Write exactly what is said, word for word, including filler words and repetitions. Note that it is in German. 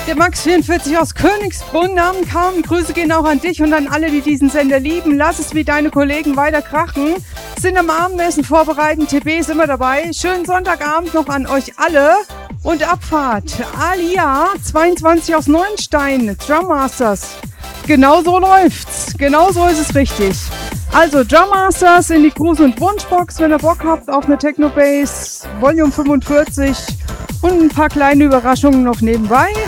Der Max vierundvierzig aus Königsbrunn, Namen kam. Grüße gehen auch an dich und an alle, die diesen Sender lieben. Lass es wie deine Kollegen weiter krachen. Sind am Abendessen vorbereiten. T B ist immer dabei. Schönen Sonntagabend noch an euch alle. Und Abfahrt. Alia, zweiundzwanzig aus Neuenstein. Drum Masters. Genau so läuft's. Genau so ist es richtig. Also Drum Masters in die Gruß- und Wunschbox, wenn ihr Bock habt auf eine Techno Bass. Volume fünfundvierzig. Und ein paar kleine Überraschungen noch nebenbei.